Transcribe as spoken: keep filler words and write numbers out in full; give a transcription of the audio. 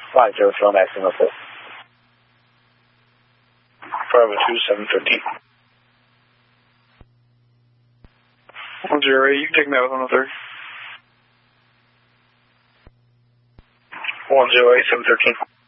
Five zero zero maximum four. Bravo two seven fifteen. One zero eight, you can take me out with one oh three. One zero eight seven thirteen.